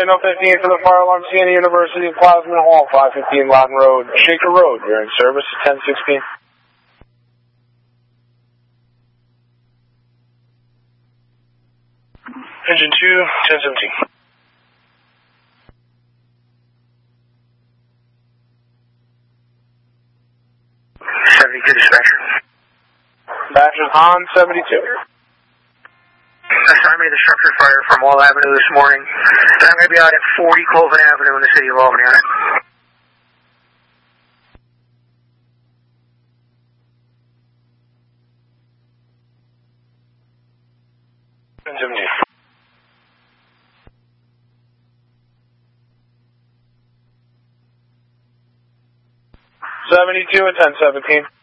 Signal 15 for the fire alarm, Siena University, Plasman Hall, 515 Loudon Road, Shaker Road. You're in service at 1016. Engine 2, 1017. 72 dispatcher. Dispatcher's on 72. I made the structure fire from Wall Avenue this morning. And I'm going to be out at 40 Colvin Avenue in the city of Albany on it. Engine 72 at 1017.